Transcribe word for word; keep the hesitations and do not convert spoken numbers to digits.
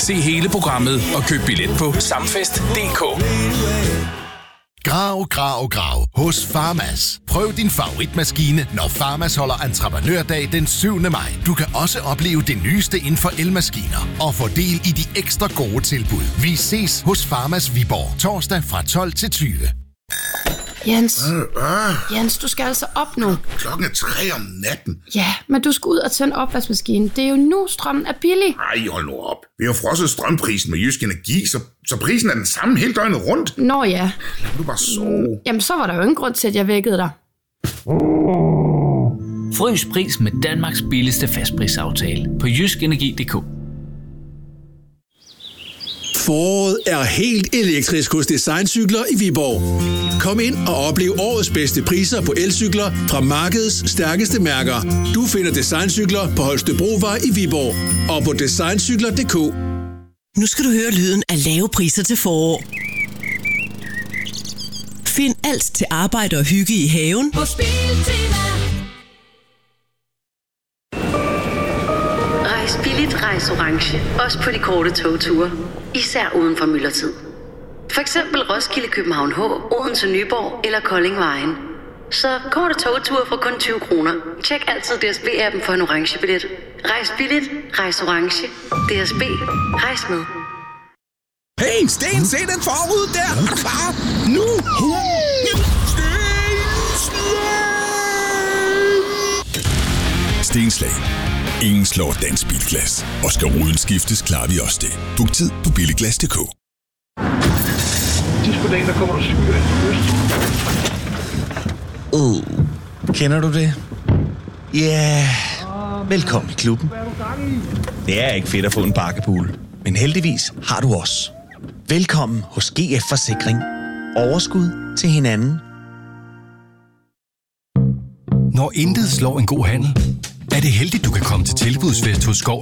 Se hele programmet og køb billet på samfest punktum d k. Grav, grav, grav hos Farmas. Prøv din favoritmaskine, når Farmas holder entreprenørdag den syvende maj. Du kan også opleve det nyeste inden for elmaskiner og få del i de ekstra gode tilbud. Vi ses hos Farmas Viborg torsdag fra tolv til tyve. Jens, Jens, du skal altså op nu. Klokken er tre om natten. Ja, men du skal ud og tænde opvaskemaskinen. Det er jo nu, strømmen er billig. Ej, hold nu op. Vi har frosset strømprisen med Jysk Energi, så, så prisen er den samme hele døgnet rundt. Nå ja. Lad du bare sove. Jamen, så var der jo ingen grund til, at jeg vækkede dig. Frys pris med Danmarks billigste fastprisaftale på jysk energi punktum d k. Foråret er helt elektrisk hos Designcykler i Viborg. Kom ind og oplev årets bedste priser på elcykler fra markedets stærkeste mærker. Du finder Designcykler på Holstebrovej i Viborg og på designcykler punktum d k. Nu skal du høre lyden af lave priser til forår. Find alt til arbejde og hygge i haven hos Biltema. Rejs billigt, rejs orange. Også på de korte togture. Især uden for myldretid. For eksempel Roskilde, København H, Odense, Nyborg eller Koldingvejen. Så korte togture for kun tyve kroner. Tjek altid D S B-appen for en orange billet. Rejs billigt, rejs orange. D S B. Rejs med. Hey, Sten, se den forud der! Er du klar? Nu! Stenslag. Ingen slår dansk bilglas. Og skal ruden skiftes, klarer vi også det. Book tid på billiglas punktum d k. Sidst på dagen, der kommer du cykelvand fra øst. Uh, kender du det? Ja, yeah. Velkommen i klubben. Det er ikke fedt at få en bakkepool, men heldigvis har du os. Velkommen hos G F Forsikring. Overskud til hinanden. Når intet slår en god handel, er det heldigt, du kan komme til tilbudsfest hos Skov